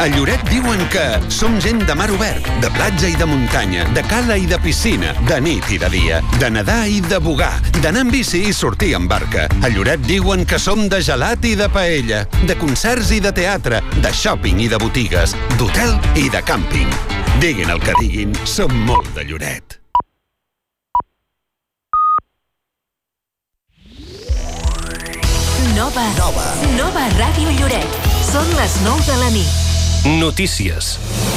A Lloret diuen que som gent de mar obert, de platja i de muntanya, de cala i de piscina, de nit i de dia, de nedar i de bugar, d'anar en bici i sortir en barca. A Lloret diuen que som de gelat i de paella, de concerts i de teatre, de shopping i de botigues, d'hotel i de càmping. Diguin el que diguin, som molt de Lloret. Nova Ràdio Lloret. Són les 9 de la nit. Notícies.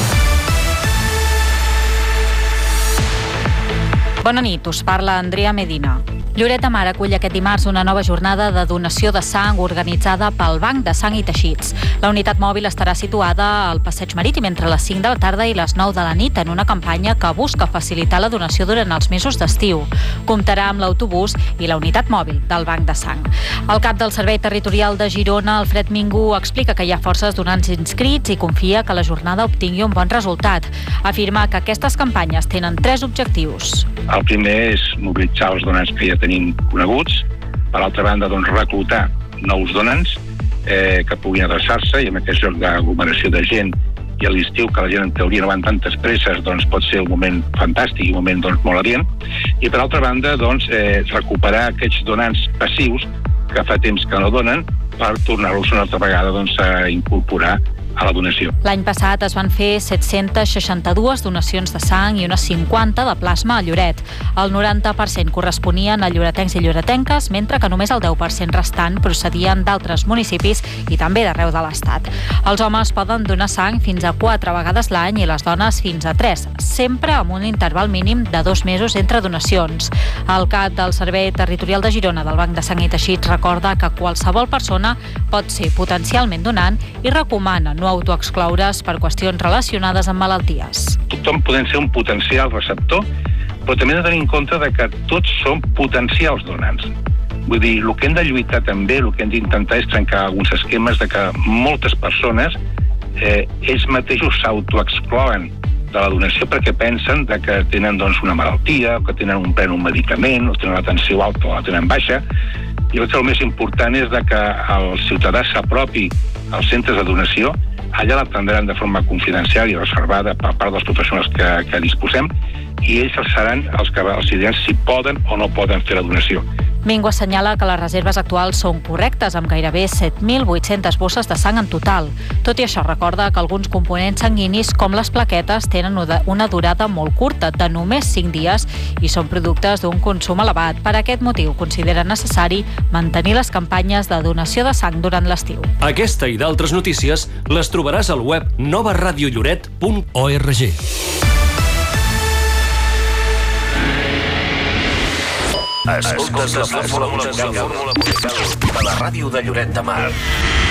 Bona nit, us parla Andrea Medina. Lloret de Mar acull aquest dimarts una nova jornada de donació de sang organitzada pel Banc de Sang i Teixits. La unitat mòbil estarà situada al Passeig Marítim entre les 5 de la tarda i les 9 de la nit en una campanya que busca facilitar la donació durant els mesos d'estiu. Comptarà amb l'autobús i la unitat mòbil del Banc de Sang. El cap del Servei Territorial de Girona, Alfred Mingú, explica que hi ha forces donants inscrits i confia que la jornada obtingui un bon resultat. Afirma que aquestes campanyes tenen 3 objectius. El primer és mobilitzar els donants que ja tenim coneguts. Per altra banda, reclutar nous donants que puguin adreçar-se, i en aquest lloc d'aglomeració de gent i a l'estiu, que la gent en teoria no van tantes presses, pot ser un moment fantàstic i un moment molt adient. I per altra banda, recuperar aquests donants passius que fa temps que no donen per tornar-los una altra vegada a incorporar a la donació. L'any passat es van fer 762 donacions de sang i unes 50 de plasma a Lloret. El 90% corresponien a lloretencs i lloretenques, mentre que només el 10% restant procedien d'altres municipis i també d'arreu de l'Estat. Els homes poden donar sang fins a 4 vegades l'any i les dones fins a 3, sempre amb un interval mínim de 2 mesos entre donacions. El cap del Servei Territorial de Girona del Banc de Sang i Teixits recorda que qualsevol persona pot ser potencialment donant i recomana no autoexcloure's per qüestions relacionades amb malalties. Tothom podem ser un potencial receptor, però també hem de tenir en compte que tots som potencials donants. Vull dir, el que hem de lluitar també, el que hem d'intentar és trencar alguns esquemes de que moltes persones ells mateixos s'autoexclouen de la donació perquè pensen que tenen una malaltia, o que prenen un medicament, o tenen la tensió alta o la tenen baixa. I el més important és que el ciutadà s'apropi als centres de donació. Allà l'atendran de forma confidencial i reservada per part dels professionals que disposem, i ells seran els que decidiran si poden o no poden fer la donació. Mingú assenyala que les reserves actuals són correctes, amb gairebé 7.800 bosses de sang en total. Tot i això, recorda que alguns components sanguinis, com les plaquetes, tenen una durada molt curta, de només 5 dies, i són productes d'un consum elevat. Per aquest motiu, considera necessari mantenir les campanyes de donació de sang durant l'estiu. Aquesta i d'altres notícies les trobaràs al web novaradiolloret.org. Escoltes la fórmula musical de la ràdio de Lloret de Mar.